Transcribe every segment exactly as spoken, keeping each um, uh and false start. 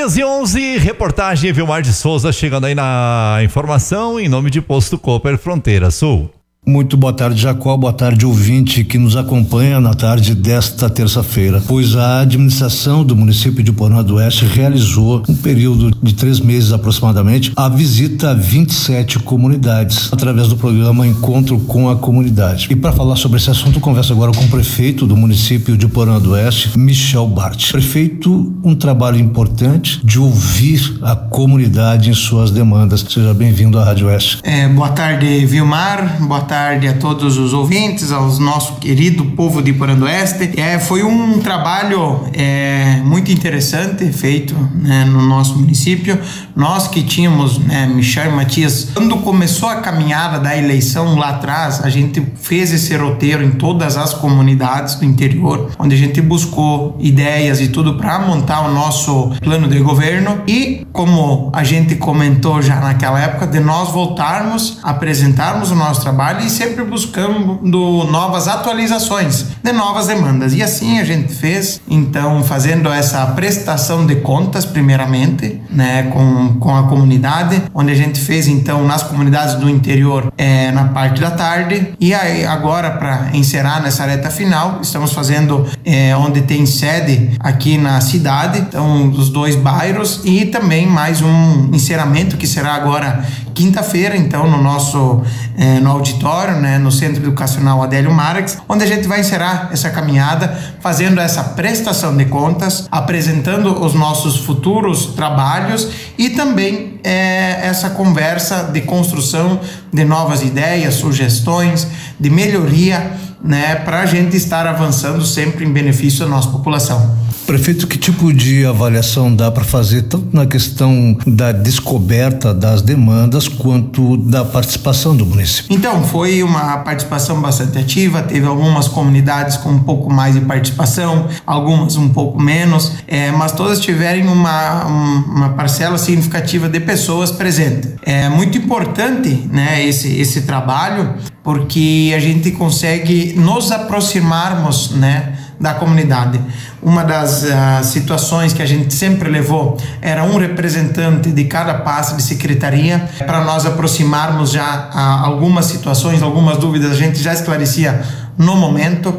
dias e onze, reportagem Vilmar de Souza chegando aí na informação em nome de Posto Cooper Fronteira Sul. Muito boa tarde, Jacó, boa tarde, ouvinte que nos acompanha na tarde desta terça-feira, pois a administração do município de Poronga do Oeste realizou, um período de três meses aproximadamente, a visita a vinte e sete comunidades, através do programa Encontro com a Comunidade. E para falar sobre esse assunto, converso agora com o prefeito do município de Poronga do Oeste, Michel Bart. Prefeito, um trabalho importante de ouvir a comunidade em suas demandas. Seja bem-vindo à Rádio Oeste. É, boa tarde, Vilmar, boa tarde tarde a todos os ouvintes, aos nosso querido povo de Poronga do Oeste. É, foi um trabalho é, muito interessante feito, né, no nosso município. Nós que tínhamos, né, Michel e Matias, quando começou a caminhada da eleição lá atrás, a gente fez esse roteiro em todas as comunidades do interior, onde a gente buscou ideias e tudo para montar o nosso plano de governo e, como a gente comentou já naquela época, de nós voltarmos, apresentarmos o nosso trabalho e sempre buscando novas atualizações de novas demandas. E assim a gente fez, então, fazendo essa prestação de contas primeiramente, né, com, com a comunidade, onde a gente fez então nas comunidades do interior é, na parte da tarde, e aí agora para encerrar nessa reta final, estamos fazendo é, onde tem sede aqui na cidade, então os dois bairros e também mais um encerramento que será agora quinta-feira, então no nosso é, no auditório, né, no Centro Educacional Adélio Marques, onde a gente vai encerrar essa caminhada fazendo essa prestação de contas, apresentando os nossos futuros trabalhos e também é, essa conversa de construção de novas ideias, sugestões, de melhoria, né, para a gente estar avançando sempre em benefício da nossa população. Prefeito, que tipo de avaliação dá para fazer tanto na questão da descoberta das demandas quanto da participação do município? Então, foi uma participação bastante ativa, teve algumas comunidades com um pouco mais de participação, algumas um pouco menos, é, mas todas tiverem uma, uma parcela significativa de pessoas presentes. É muito importante, né, esse, esse trabalho, porque a gente consegue nos aproximarmos, né, da comunidade. Uma das uh, situações que a gente sempre levou era um representante de cada pasta de secretaria para nós aproximarmos já uh, algumas situações, algumas dúvidas a gente já esclarecia no momento,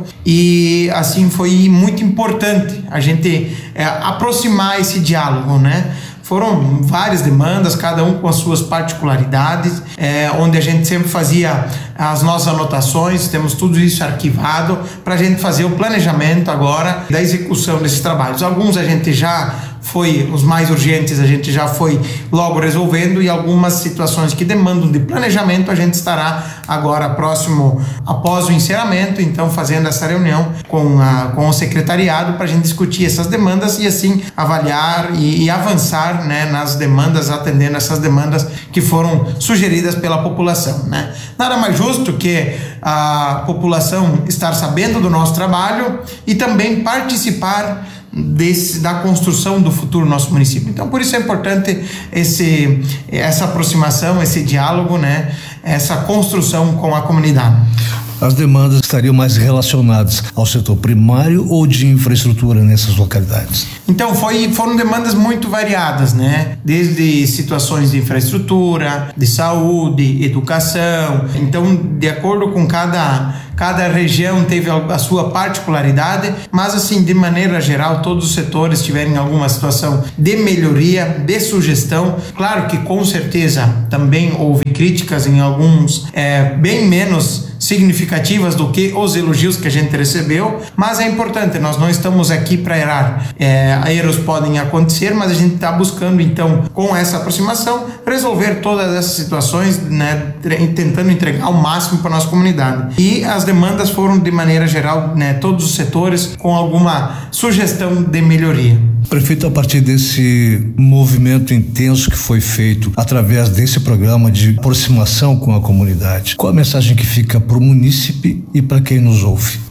e assim foi muito importante a gente uh, aproximar esse diálogo, né? Foram várias demandas, cada um com as suas particularidades, é, onde a gente sempre fazia as nossas anotações, temos tudo isso arquivado para a gente fazer o planejamento agora da execução desses trabalhos. Alguns a gente já foi, os mais urgentes a gente já foi logo resolvendo, e algumas situações que demandam de planejamento a gente estará agora próximo, após o encerramento, então fazendo essa reunião com, a, com o secretariado para a gente discutir essas demandas e assim avaliar e, e avançar, né, nas demandas, atendendo essas demandas que foram sugeridas pela população, né? Nada mais justo que a população estar sabendo do nosso trabalho e também participar Desse, da construção do futuro do nosso município. Então, por isso é importante esse, essa aproximação, esse diálogo, né, essa construção com a comunidade. As demandas estariam mais relacionadas ao setor primário ou de infraestrutura nessas localidades? Então, foi, foram demandas muito variadas, né? Desde situações de infraestrutura, de saúde, educação. Então, de acordo com cada, cada região teve a sua particularidade, mas assim, de maneira geral, todos os setores tiverem alguma situação de melhoria, de sugestão. Claro que com certeza também houve críticas em alguns, é, bem menos significativas do que os elogios que a gente recebeu, mas é importante, nós não estamos aqui para errar. É, erros podem acontecer, mas a gente está buscando então, com essa aproximação, resolver todas essas situações, né, tentando entregar o máximo para a nossa comunidade. E as demandas foram de maneira geral, né, todos os setores com alguma sugestão de melhoria. Prefeito, a partir desse movimento intenso que foi feito através desse programa de aproximação com a comunidade, qual a mensagem que fica para o munícipe e para quem nos ouve?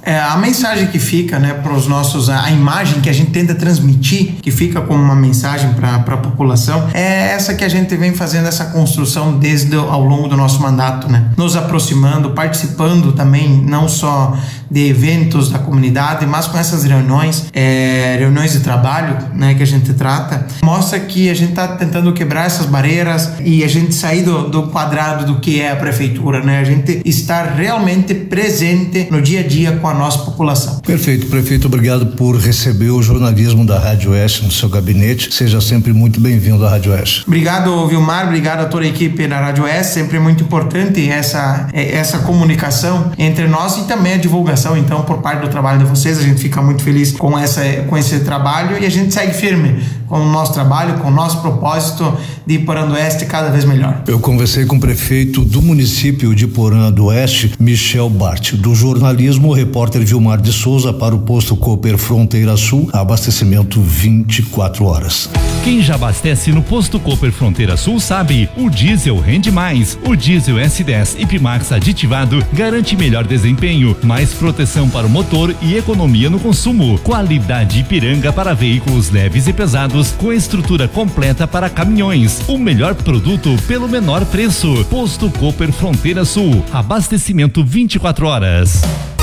É, a mensagem que fica, né, para os nossos, a, a imagem que a gente tenta transmitir, que fica como uma mensagem para a população, é essa que a gente vem fazendo essa construção desde ao longo do nosso mandato, né? Nos aproximando, participando também, não só de eventos da comunidade, mas com essas reuniões, é, reuniões de trabalho, né, que a gente trata, mostra que a gente está tentando quebrar essas barreiras e a gente sair do, do quadrado do que é a prefeitura, né? A gente estar realmente presente no dia a dia com a nossa população. Perfeito, prefeito, obrigado por receber o jornalismo da Rádio Oeste no seu gabinete. Seja sempre muito bem-vindo à Rádio Oeste. Obrigado, Vilmar, obrigado a toda a equipe da Rádio Oeste, sempre muito importante essa, essa comunicação entre nós e também a divulgação, então, por parte do trabalho de vocês. A gente fica muito feliz com, essa, com esse trabalho e a gente segue firme com o nosso trabalho, com o nosso propósito de Porã do Oeste cada vez melhor. Eu conversei com o prefeito do município de Porã do Oeste, Michel Bart. Do jornalismo, o repórter Vilmar de Souza para o posto Cooper Fronteira Sul, abastecimento vinte e quatro horas. Quem já abastece no posto Cooper Fronteira Sul sabe, o diesel rende mais. O diesel S dez Ipimax aditivado garante melhor desempenho, mais proteção para o motor e economia no consumo. Qualidade Ipiranga para veículos leves e pesados, com estrutura completa para caminhões. O melhor produto pelo menor preço. Posto Cooper Fronteira Sul, abastecimento vinte e quatro horas.